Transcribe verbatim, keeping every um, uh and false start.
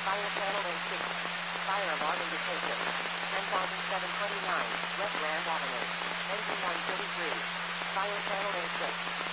Fire panel and switch. Fire alarm indication. ten thousand seven hundred twenty-nine, West Grand Avenue. Engine one thirty-three. Fire panel and switch.